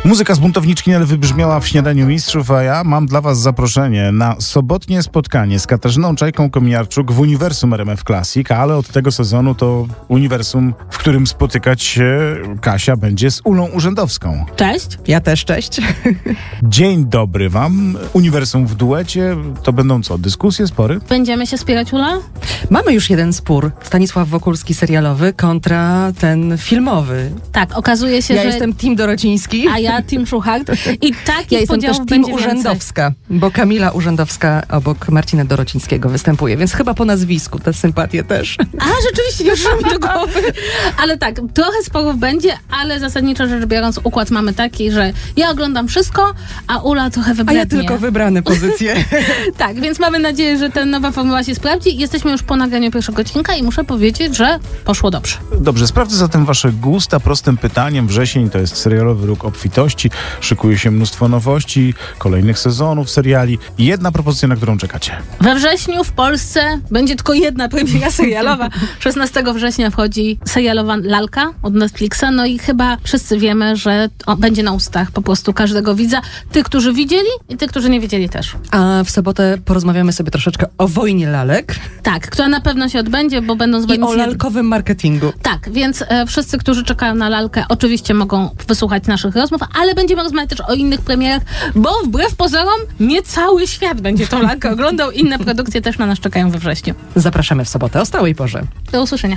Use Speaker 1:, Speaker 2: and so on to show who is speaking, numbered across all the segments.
Speaker 1: Muzyka z Buntowniczki Nel wybrzmiała w Śniadaniu Mistrzów, a ja mam dla was zaproszenie na sobotnie spotkanie z Katarzyną Czajką-Kominiarczuk w uniwersum RMF Classic, ale od tego sezonu to uniwersum, w którym spotykać się Kasia będzie z Ulą Urzędowską.
Speaker 2: Cześć.
Speaker 3: Ja też, cześć.
Speaker 1: Dzień dobry wam. Uniwersum w duecie, to będą co? Dyskusje, spory?
Speaker 2: Będziemy się spierać, Ula?
Speaker 3: Mamy już jeden spór. Stanisław Wokulski serialowy kontra ten filmowy.
Speaker 2: Tak, okazuje się,
Speaker 3: Ja
Speaker 2: że...
Speaker 3: jestem team Dorociński.
Speaker 2: A ja Team Szuchart. I takich
Speaker 3: Ja jestem też
Speaker 2: podziałów
Speaker 3: team
Speaker 2: będzie więcej.
Speaker 3: Urzędowska, bo Kamila Urzędowska obok Marcina Dorocińskiego występuje, więc chyba po nazwisku te sympatie też.
Speaker 2: A, rzeczywiście, nie przyszło mi do głowy. Ale tak, trochę sporów będzie, ale zasadniczo rzecz biorąc układ mamy taki, że ja oglądam wszystko, a Ula trochę
Speaker 3: A
Speaker 2: wybrednie.
Speaker 3: ja tylko wybrane pozycje.
Speaker 2: Tak, więc mamy nadzieję, że ta nowa formuła się sprawdzi. Jesteśmy już po nagraniu pierwszego odcinka i muszę powiedzieć, że poszło dobrze.
Speaker 1: Dobrze, sprawdzę zatem wasze gusta prostym pytaniem. Wrzesień to jest serialowy róg obfitości. Szykuje się mnóstwo nowości, kolejnych sezonów seriali. I jedna propozycja, na którą czekacie.
Speaker 2: We wrześniu w Polsce będzie tylko jedna premiera serialowa. 16 września wchodzi serialowa Lalka od Netflixa. No i chyba wszyscy wiemy, że będzie na ustach po prostu każdego widza. Tych, którzy widzieli i tych, którzy nie wiedzieli też.
Speaker 3: A w sobotę porozmawiamy sobie troszeczkę o wojnie lalek
Speaker 2: Tak, która na pewno się odbędzie, bo będą
Speaker 3: i
Speaker 2: zwolennicy...
Speaker 3: o lalkowym marketingu.
Speaker 2: Tak, więc wszyscy, którzy czekają na Lalkę, oczywiście mogą wysłuchać naszych rozmów, ale będziemy rozmawiać też o innych premierach, bo wbrew pozorom nie cały świat będzie tą Lalkę oglądał. Inne produkcje też na nas czekają we wrześniu.
Speaker 3: Zapraszamy w sobotę o stałej porze.
Speaker 2: Do usłyszenia.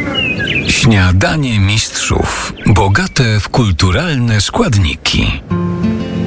Speaker 4: Śniadanie Mistrzów. Bogate w kulturalne składniki.